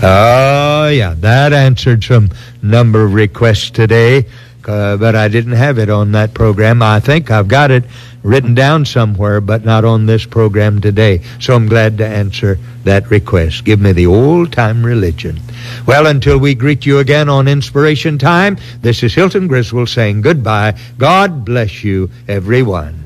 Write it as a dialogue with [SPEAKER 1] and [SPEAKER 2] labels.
[SPEAKER 1] Oh, yeah, that answered some number of requests today, but I didn't have it on that program. I think I've got it written down somewhere, but not on this program today. So I'm glad to answer that request. Give me the old-time religion. Well, until we greet you again on Inspiration Time, this is Hilton Griswold saying goodbye. God bless you, everyone.